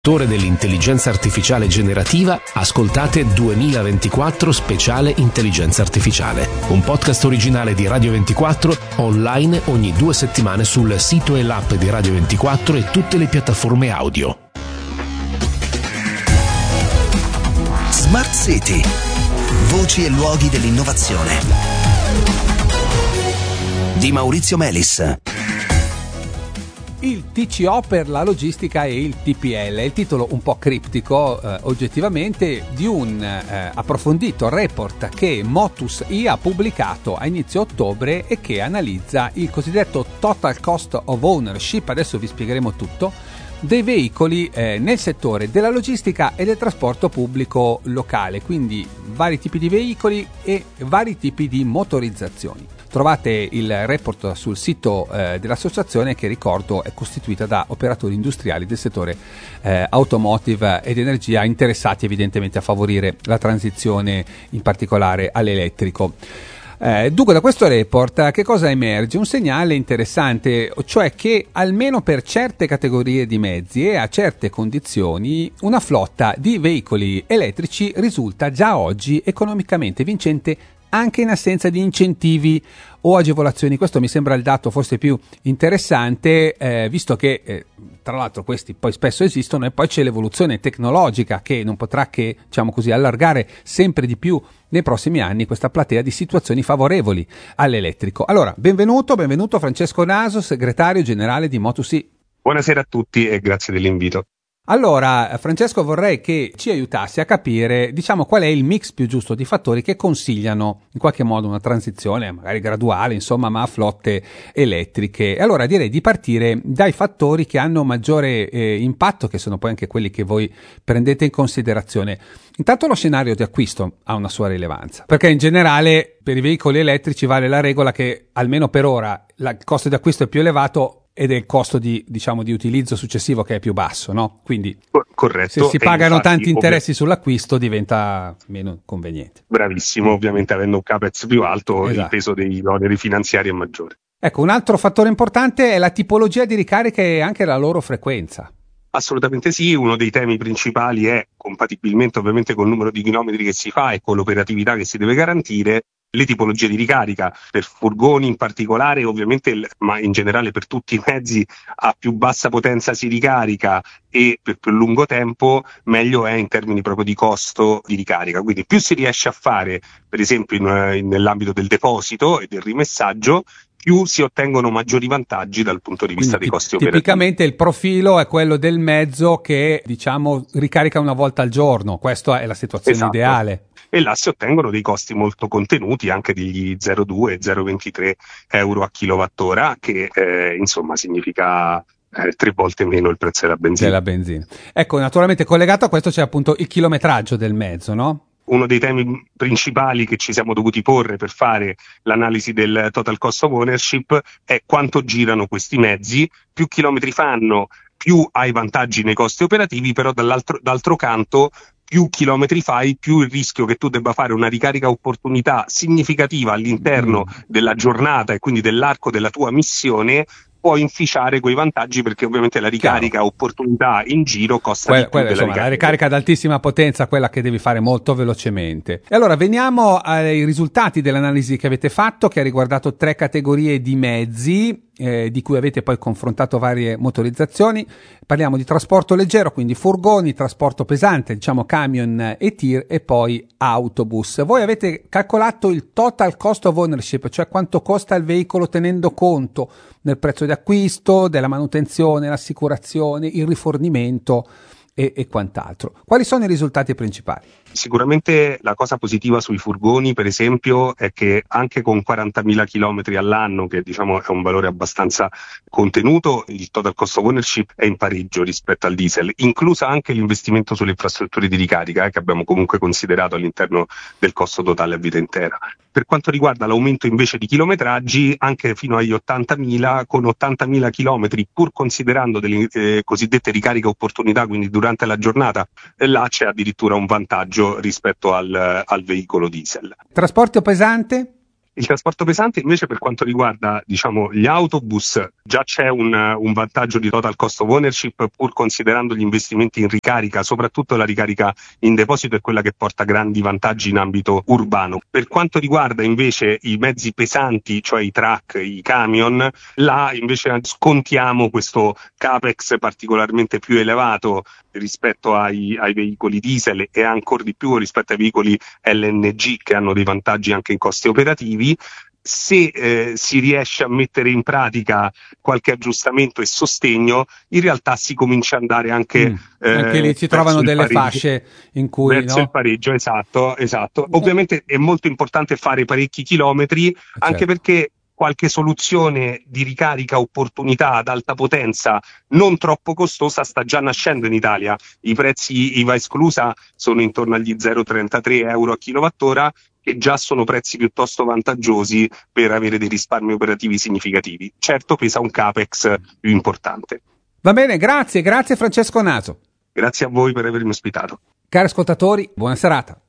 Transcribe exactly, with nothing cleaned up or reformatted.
Settore dell'intelligenza artificiale generativa, ascoltate duemilaventiquattro Speciale Intelligenza Artificiale, un podcast originale di Radio ventiquattro, online ogni due settimane sul sito e l'app di Radio ventiquattro e tutte le piattaforme audio. Smart City. Voci e luoghi dell'innovazione. Di Maurizio Melis. Il T C O per la logistica e il T P L è il titolo un po' criptico eh, oggettivamente di un eh, approfondito report che Motus I ha pubblicato a inizio ottobre e che analizza il cosiddetto Total Cost of Ownership, adesso vi spiegheremo tutto, dei veicoli eh, nel settore della logistica e del trasporto pubblico locale, quindi vari tipi di veicoli e vari tipi di motorizzazioni. Trovate il report sul sito eh, dell'associazione, che ricordo è costituita da operatori industriali del settore eh, automotive ed energia, interessati evidentemente a favorire la transizione in particolare all'elettrico. Eh, dunque, da questo report che cosa emerge? Un segnale interessante, cioè che almeno per certe categorie di mezzi e a certe condizioni una flotta di veicoli elettrici risulta già oggi economicamente vincente anche in assenza di incentivi o agevolazioni. Questo mi sembra il dato forse più interessante, eh, visto che eh, tra l'altro questi poi spesso esistono, e poi c'è l'evoluzione tecnologica che non potrà che, diciamo così, allargare sempre di più nei prossimi anni questa platea di situazioni favorevoli all'elettrico. Allora, benvenuto, benvenuto Francesco Naso, segretario generale di Motus I. Buonasera a tutti e grazie dell'invito. Allora, Francesco, vorrei che ci aiutassi a capire, diciamo, qual è il mix più giusto di fattori che consigliano in qualche modo una transizione, magari graduale, insomma, ma a flotte elettriche. E allora direi di partire dai fattori che hanno maggiore eh, impatto, che sono poi anche quelli che voi prendete in considerazione. Intanto lo scenario di acquisto ha una sua rilevanza, perché in generale per i veicoli elettrici vale la regola che, almeno per ora, la, il costo di acquisto è più elevato ed è il costo di, diciamo, di utilizzo successivo che è più basso, no? Quindi corretto, se si pagano infatti, tanti interessi ovvi- sull'acquisto diventa meno conveniente. Bravissimo, ovviamente avendo un capex più alto, Esatto. Il peso degli oneri finanziari è maggiore. Ecco, un altro fattore importante è la tipologia di ricarica e anche la loro frequenza. Assolutamente sì, uno dei temi principali è, compatibilmente ovviamente col numero di chilometri che si fa e con l'operatività che si deve garantire, le tipologie di ricarica. Per furgoni in particolare, ovviamente, ma in generale per tutti i mezzi a più bassa potenza si ricarica e per più lungo tempo, meglio è in termini proprio di costo di ricarica. Quindi più si riesce a fare, per esempio in, in, nell'ambito del deposito e del rimessaggio, più si ottengono maggiori vantaggi dal punto di vista Quindi, dei costi tipicamente operativi. il profilo è quello del mezzo che, diciamo, ricarica una volta al giorno. Questa è la situazione Esatto. ideale. E là si ottengono dei costi molto contenuti, anche degli zero virgola due zero virgola ventitré euro a kilowattora, che eh, insomma significa eh, tre volte meno il prezzo della benzina. Della benzina. Ecco, naturalmente collegato a questo c'è appunto il chilometraggio del mezzo, no? Uno dei temi principali che ci siamo dovuti porre per fare l'analisi del total cost of ownership è quanto girano questi mezzi. Più chilometri fanno, più hai vantaggi nei costi operativi, però dall'altro, d'altro canto più chilometri fai, più il rischio che tu debba fare una ricarica opportunità significativa all'interno mm. della giornata e quindi dell'arco della tua missione può inficiare quei vantaggi, perché ovviamente la ricarica Chiaro. opportunità in giro costa que- di più que- della insomma, ricarica. La ricarica ad altissima potenza, quella che devi fare molto velocemente. E allora veniamo ai risultati dell'analisi che avete fatto, che ha riguardato tre categorie di mezzi, eh, di cui avete poi confrontato varie motorizzazioni. Parliamo di trasporto leggero, quindi furgoni, trasporto pesante, diciamo camion e tir, e poi autobus. Voi avete calcolato il total cost of ownership, cioè quanto costa il veicolo tenendo conto del prezzo di acquisto, della manutenzione, l'assicurazione, il rifornimento e, e quant'altro. Quali sono i risultati principali? Sicuramente la cosa positiva sui furgoni, per esempio, è che anche con quarantamila chilometri all'anno, che diciamo è un valore abbastanza contenuto, il total cost of ownership è in pareggio rispetto al diesel, inclusa anche l'investimento sulle infrastrutture di ricarica, eh, che abbiamo comunque considerato all'interno del costo totale a vita intera. Per quanto riguarda l'aumento invece di chilometraggi, anche fino agli ottantamila, con ottantamila chilometri, pur considerando delle eh, cosiddette ricariche opportunità, quindi durante la giornata, eh, là c'è addirittura un vantaggio rispetto al, al veicolo diesel. Trasporto pesante? Il trasporto pesante invece, per quanto riguarda diciamo gli autobus, già c'è un, un vantaggio di total cost of ownership, pur considerando gli investimenti in ricarica, soprattutto la ricarica in deposito è quella che porta grandi vantaggi in ambito urbano. Per quanto riguarda invece i mezzi pesanti, cioè i truck, i camion, là invece scontiamo questo capex particolarmente più elevato rispetto ai, ai veicoli diesel e ancora di più rispetto ai veicoli L N G, che hanno dei vantaggi anche in costi operativi. Se eh, si riesce a mettere in pratica qualche aggiustamento e sostegno, in realtà si comincia ad andare anche mm. eh, anche lì si trovano delle pareggio, fasce in cui verso no? il pareggio, esatto, esatto. Ovviamente è molto importante fare parecchi chilometri, certo. Anche perché qualche soluzione di ricarica opportunità ad alta potenza non troppo costosa sta già nascendo in Italia. I prezzi I V A esclusa sono intorno agli zero virgola trentatré euro a kilowattora, che già sono prezzi piuttosto vantaggiosi per avere dei risparmi operativi significativi. Certo, pesa un capex più importante. Va bene, grazie, grazie Francesco Naso. Grazie a voi per avermi ospitato. Cari ascoltatori, buona serata.